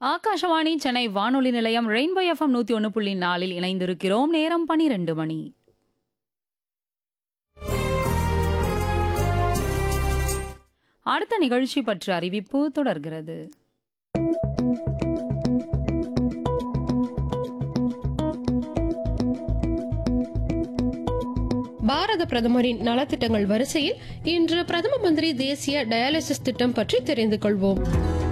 ஆகாஷவாணி சென்னை வானொலி நிலையம் rainbow FM 101.4 இணைந்திருக்கிறோம். நேரம் 12 மணி. அடுத்த நிகழ்ச்சி பற்றிய அறிவிப்பு தொடர்கிறது. பாரத பிரதமரின் நலத்திட்டங்கள் வரிசையில் இன்று பிரதம மந்திரி தேசிய டயாலிசிஸ் திட்டம் பற்றி தெரிந்து கொள்வோம்.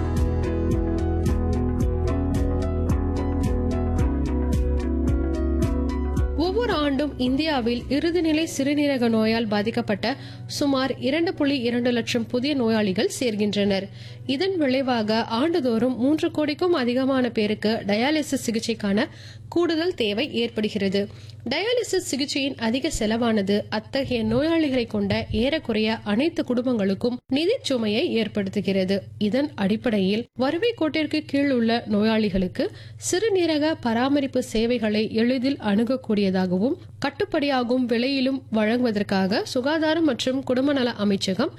ஒவ்வொரு ஆண்டும் இந்தியாவில் இறுதிநிலை சிறுநீரக நோயால் பாதிக்கப்பட்ட சுமார் 2.2 லட்சம் புதிய நோயாளிகள் சேர்கின்றனர். இதன் விளைவாக ஆண்டுதோறும் 3 கோடிக்கும் அதிகமான பேருக்கு டயாலிசிஸ் சிகிச்சைக்கான கூடுதல் தேவை ஏற்படுகிறது. டயாலிசிஸ் சிகிச்சையின் அதிக செலவானது அத்தகைய நோயாளிகளை கொண்ட ஏறக்குறைய அனைத்து குடும்பங்களுக்கும் நிதி சுமையை ஏற்படுத்துகிறது. இதன் அடிப்படையில் வறுமை கோட்டிற்கு கீழ் உள்ள நோயாளிகளுக்கு சிறுநீரக பராமரிப்பு சேவைகளை எளிதில் அணுகக்கூடியதாகவும் கட்டுப்படியாகும் விலையிலும் வழங்குவதற்காக சுகாதாரம் மற்றும் குடும்ப நல அமைச்சகம்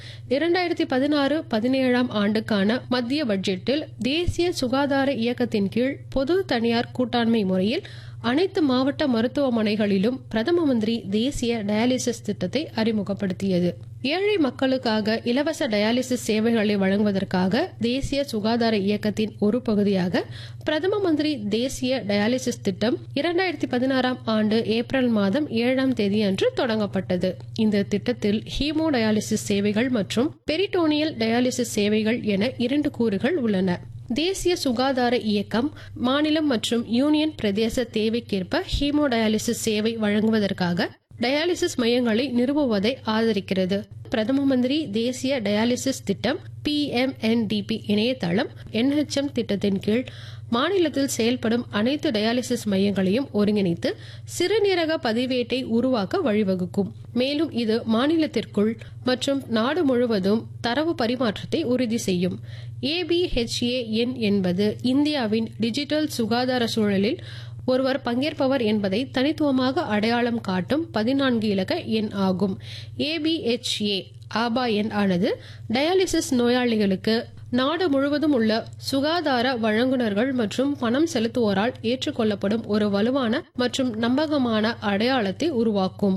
2016-17 ஆண்டுக்கான மத்திய பட்ஜெட்டில் தேசிய சுகாதார இயக்கத்தின் கீழ் பொது தனியார் கூட்டாண்மை முறையில் அனைத்து மாவட்ட மருத்துவமனைகளிலும் பிரதம மந்திரி தேசிய டயாலிசிஸ் திட்டத்தை அறிமுகப்படுத்தியது. ஏழை மக்களுக்காக இலவச டயாலிசிஸ் சேவைகளை வழங்குவதற்காக தேசிய சுகாதார இயக்கத்தின் ஒரு பகுதியாக பிரதம மந்திரி தேசிய டயாலிசிஸ் திட்டம் 2016 ஆண்டு ஏப்ரல் மாதம் 7ஆம் தேதி அன்று தொடங்கப்பட்டது. இந்த திட்டத்தில் ஹீமோ டயாலிசிஸ் சேவைகள் மற்றும் பெரிட்டோனியல் டயாலிசிஸ் சேவைகள் என 2 கூறுகள் உள்ளன. தேசிய சுகாதார இயக்கம் மாநிலம் மற்றும் யூனியன் பிரதேச தேவைக்கேற்ப ஹீமோ டயாலிசிஸ் சேவை வழங்குவதற்காக டயாலிசிஸ் மையங்களை நிறுவுவதை ஆதரிக்கிறது. பிரதம மந்திரி தேசிய டயாலிசிஸ் திட்டம் PMNDP இணையதளம் NHM திட்டத்தின் கீழ் மாநிலத்தில் செயல்படும் அனைத்து டயாலிசிஸ் மையங்களையும் ஒருங்கிணைத்து சிறுநீரக பதிவேட்டை உருவாக்க வழிவகுக்கும். மேலும் இது மாநிலத்திற்குள் மற்றும் நாடு முழுவதும் தரவு பரிமாற்றத்தை உறுதி செய்யும். ABHA எண் என்பது இந்தியாவின் டிஜிட்டல் சுகாதார சூழலில் ஒருவர் பங்கேற்பவர் என்பதை தனித்துவமாக அடையாளம் காட்டும் 14 இலக்க எண் ஆகும். ABHA ஆபா எண் ஆனது டயாலிசிஸ் நோயாளிகளுக்கு நாடு முழுவதும் உள்ள சுகாதார வழங்குனர்கள் மற்றும் பணம் செலுத்துவோரால் ஏற்றுக்கொள்ளப்படும் ஒரு வலுவான மற்றும் நம்பகமான அடையாளத்தை உருவாக்கும்.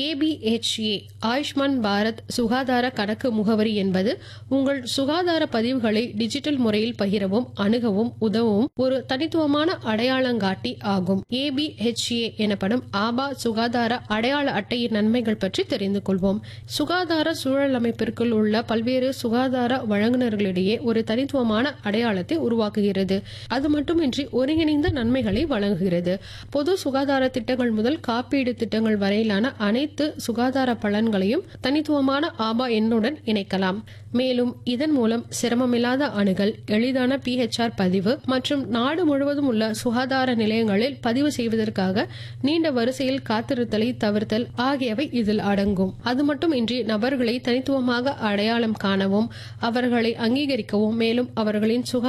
ABHA ஆயுஷ்மான் பாரத் சுகாதார கணக்கு முகவரி என்பது உங்கள் சுகாதார பதிவுகளை டிஜிட்டல் முறையில் பகிரவும் அணுகவும் உதவும் ஒரு தனித்துவமான அடையாளங்காட்டி ஆகும். ABHA எனப்படும் ஆபா சுகாதார அடையாள அட்டையின் நன்மைகள் பற்றி தெரிந்து கொள்வோம். சுகாதார சூழல் அமைப்பிற்குள் உள்ள பல்வேறு சுகாதார வழங்குனர்களிடையே ஒரு தனித்துவமான அடையாளத்தை உருவாக்குகிறது. அது மட்டுமின்றி ஒருங்கிணைந்த நன்மைகளை வழங்குகிறது. பொது சுகாதார திட்டங்கள் முதல் காப்பீடு திட்டங்கள் வரையிலான அனைத்து சுகாதார பலன்களையும் தனித்துவமான ஆபா எண்ணுடன் இணைக்கலாம். மேலும் இதன் மூலம் சிரமமில்லாத அணுகல், எளிதான PHR பதிவு மற்றும் நாடு முழுவதும் உள்ள சுகாதார நிலையங்களில் பதிவு செய்வதற்காக நீண்ட வரிசையில் காத்திருத்தலை தவிர்த்தல் ஆகியவை இதில் அடங்கும். அது மட்டுமின்றி நபர்களை தனித்துவமாக அடையாளம் காணவும் அவர்களை அங்கீகரிக்கவும் மேலும் அவர்களின்